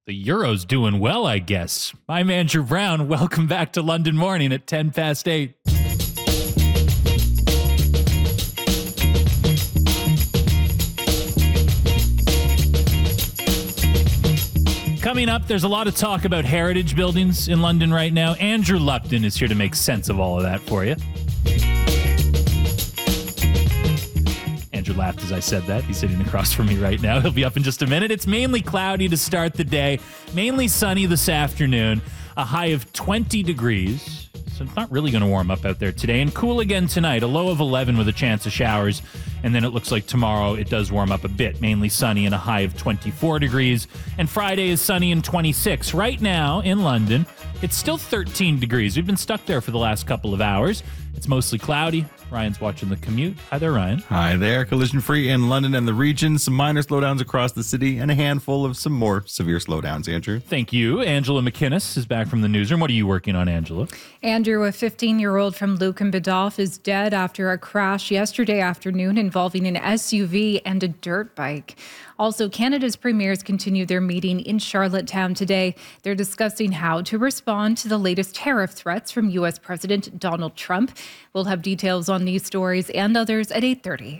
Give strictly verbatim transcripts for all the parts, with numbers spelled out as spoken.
The Euro's doing well, I guess. I'm Andrew Brown. Welcome back to London Morning at ten past eight. Coming up, there's a lot of talk about heritage buildings in London right now. Andrew Lupton is here to make sense of all of that for you. Andrew laughed as I said that. He's sitting across from me right now. He'll be up in just a minute. It's mainly cloudy to start the day, mainly sunny this afternoon, a high of twenty degrees. So it's not really going to warm up out there today, and cool again tonight, a low of eleven with a chance of showers. And then it looks like tomorrow it does warm up a bit, mainly sunny and a high of twenty-four degrees. And Friday is sunny and twenty-six. Right now in London, it's still thirteen degrees. We've been stuck there for the last couple of hours. It's mostly cloudy. Ryan's watching the commute. Hi there, Ryan. Hi there. Collision free in London and the region. Some minor slowdowns across the city and a handful of some more severe slowdowns, Andrew. Thank you. Angela McInnes is back from the newsroom. What are you working on, Angela? Andrew, a fifteen-year-old from Lucan Biddulph is dead after a crash yesterday afternoon involving an S U V and a dirt bike. Also, Canada's premiers continue their meeting in Charlottetown today. They're discussing how to respond to the latest tariff threats from U S President Donald Trump. We'll have details on these stories and others at eight thirty.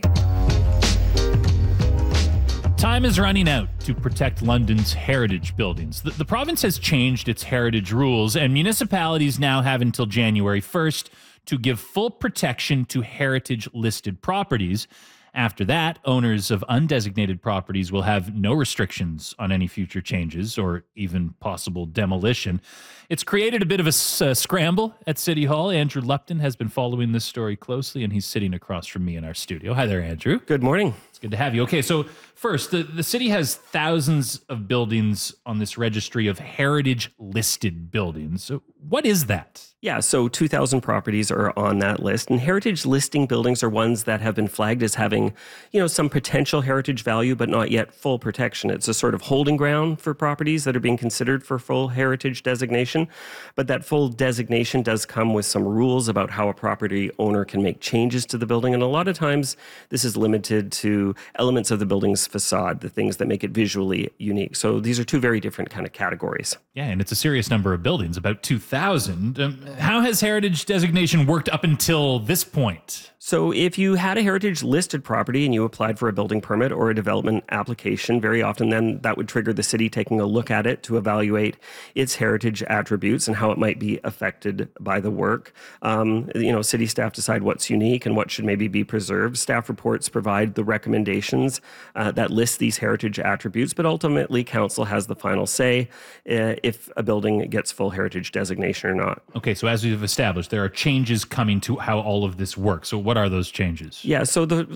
Time is running out to protect London's heritage buildings. The, the province has changed its heritage rules, and municipalities now have until January first to give full protection to heritage-listed properties. After that, owners of undesignated properties will have no restrictions on any future changes or even possible demolition. It's created a bit of a uh, scramble at City Hall. Andrew Lupton has been following this story closely, and he's sitting across from me in our studio. Hi there, Andrew. Good morning. It's good to have you. Okay, so first, the, the city has thousands of buildings on this registry of heritage-listed buildings. So what is that? Yeah, so two thousand properties are on that list, and heritage listing buildings are ones that have been flagged as having, you know, some potential heritage value, but not yet full protection. It's a sort of holding ground for properties that are being considered for full heritage designation, but that full designation does come with some rules about how a property owner can make changes to the building, and a lot of times this is limited to elements of the building's facade, the things that make it visually unique. So these are two very different kind of categories. Yeah, and it's a serious number of buildings, about two thousand. Um, how has heritage designation worked up until this point? So if you had a heritage listed property and you applied for a building permit or a development application, very often then that would trigger the city taking a look at it to evaluate its heritage attributes and how it might be affected by the work. Um, you know, city staff decide what's unique and what should maybe be preserved. Staff reports provide the recommendations uh, that list these heritage attributes, but ultimately council has the final say uh, if a building gets full heritage designation or not. Okay, so as we've established, there are changes coming to how all of this works. So what are those changes? Yeah, so the